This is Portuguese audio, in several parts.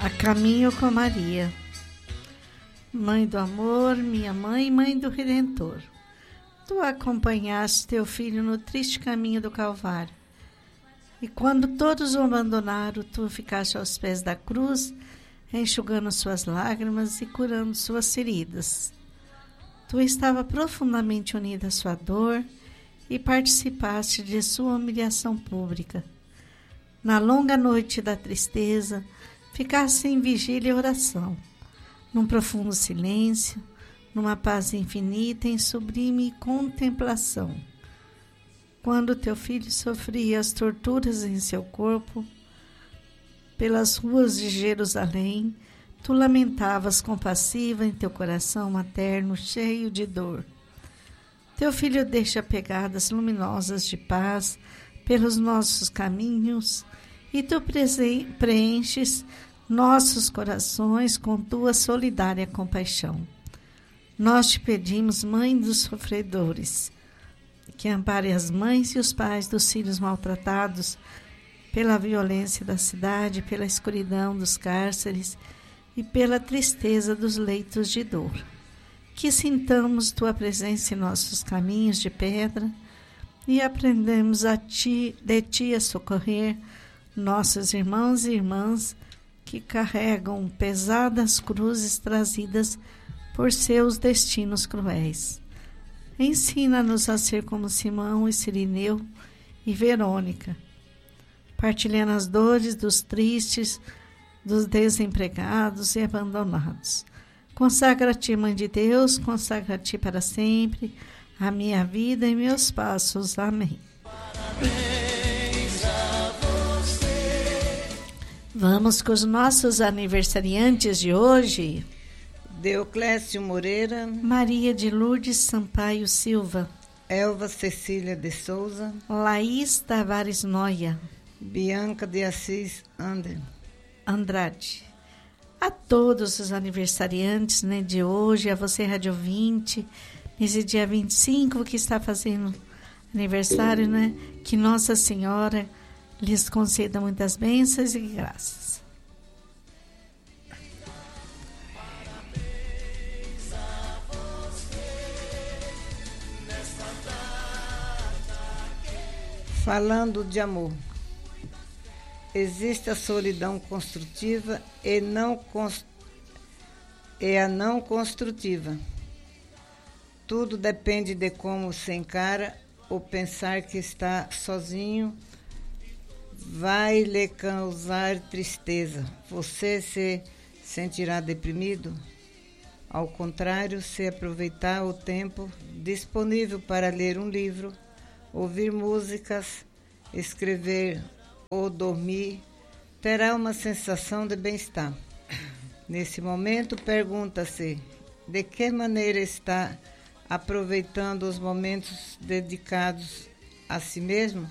A caminho com Maria. Mãe do amor, minha mãe, mãe do Redentor. Tu acompanhaste teu filho no triste caminho do Calvário. E quando todos o abandonaram, tu ficaste aos pés da cruz, enxugando suas lágrimas e curando suas feridas. Tu estava profundamente unida à sua dor e participaste de sua humilhação pública. Na longa noite da tristeza, ficaste em vigília e oração, num profundo silêncio, numa paz infinita em sublime contemplação. Quando teu filho sofria as torturas em seu corpo, pelas ruas de Jerusalém, tu lamentavas compassiva em teu coração materno cheio de dor. Teu filho deixa pegadas luminosas de paz pelos nossos caminhos e tu preenches nossos corações com tua solidária compaixão. Nós te pedimos, Mãe dos sofredores, que ampare as mães e os pais dos filhos maltratados pela violência da cidade, pela escuridão dos cárceres e pela tristeza dos leitos de dor. Que sintamos tua presença em nossos caminhos de pedra e aprendemos de ti a socorrer nossos irmãos e irmãs que carregam pesadas cruzes trazidas por seus destinos cruéis. Ensina-nos a ser como Simão e Cirineu e Verônica, partilhando as dores dos tristes, dos desempregados e abandonados. Consagra-te, Mãe de Deus, consagra-te para sempre a minha vida e meus passos. Amém. Parabéns a você. Vamos com os nossos aniversariantes de hoje. Deoclésio Moreira, Maria de Lourdes Sampaio Silva, Elva Cecília de Souza, Laís Tavares Noia, Bianca de Assis Andrade. A todos os aniversariantes, de hoje, a você, Rádio Ouvinte, nesse dia 25 que está fazendo aniversário, que Nossa Senhora lhes conceda muitas bênçãos e graças. Falando de amor. Existe a solidão construtiva e a não construtiva. Tudo depende de como se encara ou pensar que está sozinho vai lhe causar tristeza. Você se sentirá deprimido? Ao contrário, se aproveitar o tempo disponível para ler um livro, ouvir músicas, escrever ou dormir, terá uma sensação de bem-estar. Nesse momento, pergunta-se de que maneira está aproveitando os momentos dedicados a si mesmo.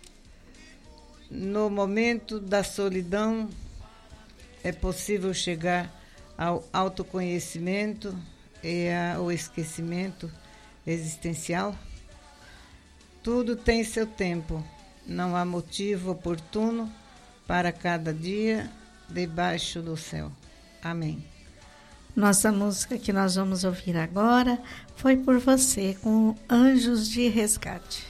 No momento da solidão, é possível chegar ao autoconhecimento e ao esquecimento existencial? Tudo tem seu tempo. Não há motivo oportuno para cada dia debaixo do céu. Amém. Nossa música que nós vamos ouvir agora foi Por Você, com Anjos de Resgate.